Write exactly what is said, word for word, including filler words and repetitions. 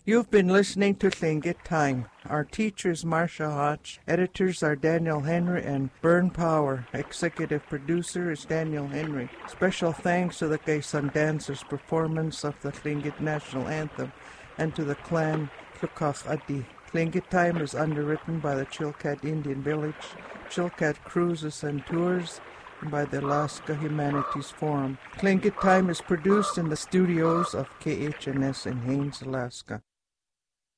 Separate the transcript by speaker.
Speaker 1: You've been listening to Tlingit Time. Our teacher is Marcia Hodge. Editors are Daniel Henry and Bern Power. Executive producer is Daniel Henry. Special thanks to the Quezon Dancers' performance of the Tlingit National Anthem and to the clan Tlukaf Adi. Tlingit Time is underwritten by the Chilkat Indian Village, Chilkat Cruises and Tours, and by the Alaska Humanities Forum. Tlingit Time is produced in the studios of K H N S in Haines, Alaska.